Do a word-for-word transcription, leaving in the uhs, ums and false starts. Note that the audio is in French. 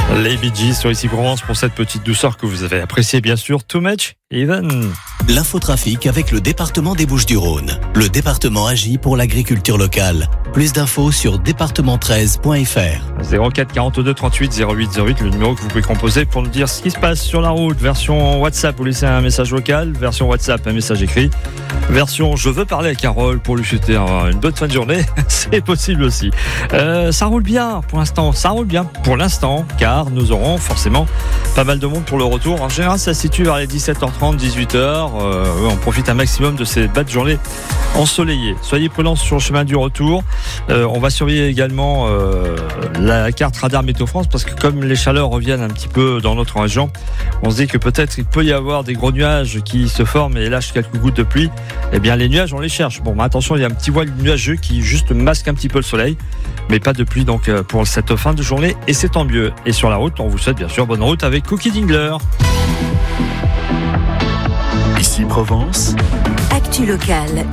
Les Bee Gees sur Ici Provence pour cette petite douceur que vous avez appréciée bien sûr. Too much, even. L'infotrafic avec le département des Bouches-du-Rhône. Le département agit pour l'agriculture locale. Plus d'infos sur département treize point f r. zéro quatre quarante-deux trente-huit zéro huit zéro huit, le numéro que vous pouvez composer pour nous dire ce qui se passe sur la route. Version WhatsApp, vous laissez un message vocal. Version WhatsApp, un message écrit. Version je veux parler à Carole pour lui souhaiter une bonne fin de journée. C'est possible aussi. Euh, ça roule bien pour l'instant. Ça roule bien pour l'instant car nous aurons forcément pas mal de monde pour le retour. En général, ça se situe vers les dix-sept heures trente, dix-huit heures. Euh, on profite un maximum de ces belles journées ensoleillées. Soyez prudents sur le chemin du retour. Euh, on va surveiller également euh, la carte radar Météo France parce que comme les chaleurs reviennent un petit peu dans notre région, on se dit que peut-être il peut y avoir des gros nuages qui se forment et lâchent quelques gouttes de pluie. Eh bien, les nuages, on les cherche. Bon, bah, attention, il y a un petit voile nuageux qui juste masque un petit peu le soleil, mais pas de pluie donc pour cette fin de journée et c'est tant mieux. Et sur la route, on vous souhaite bien sûr bonne route avec Cookie Dingler. Ici Provence. Actu locale.